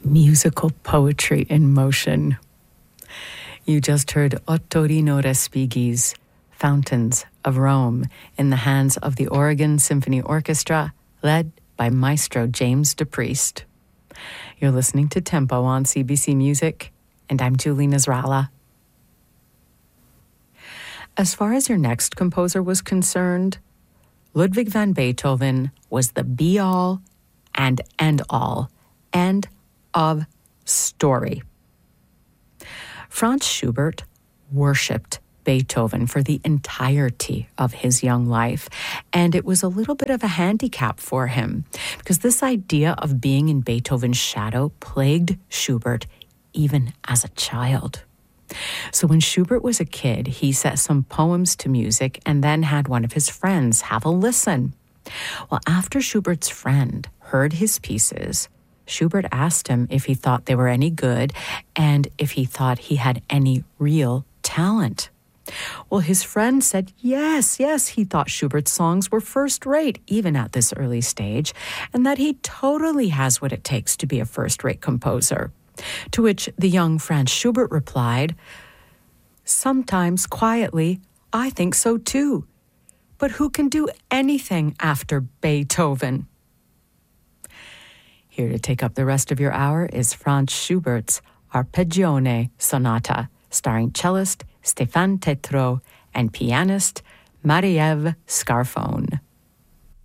musical poetry in motion. You just heard Ottorino Respighi's Fountains of Rome in the hands of the Oregon Symphony Orchestra, led by Maestro James DePriest. You're listening to Tempo on CBC Music, and I'm Julie Nasrallah. As far as your next composer was concerned, Ludwig van Beethoven was the be-all and end-all, end of story. Franz Schubert worshipped Beethoven for the entirety of his young life, and it was a little bit of a handicap for him because this idea of being in Beethoven's shadow plagued Schubert even as a child. So when Schubert was a kid, he set some poems to music and then had one of his friends have a listen. Well, after Schubert's friend heard his pieces, Schubert asked him if he thought they were any good and if he thought he had any real talent. Well, his friend said yes, he thought Schubert's songs were first-rate, even at this early stage, and that he totally has what it takes to be a first-rate composer. To which the young Franz Schubert replied, "Sometimes, quietly, I think so too. But who can do anything after Beethoven?" Here to take up the rest of your hour is Franz Schubert's Arpeggione Sonata, starring cellist Stéphane Tétrault and pianist Marie-Ève Scarfone.